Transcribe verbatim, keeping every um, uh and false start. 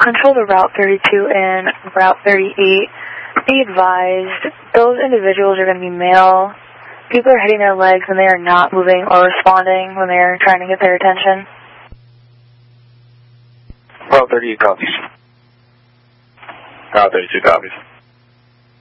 control to Route thirty-two and Route thirty-eight. Be advised, those individuals are going to be male. People are hitting their legs and they are not moving or responding when they are trying to get their attention. Route thirty-eight copies. Route thirty-two copies.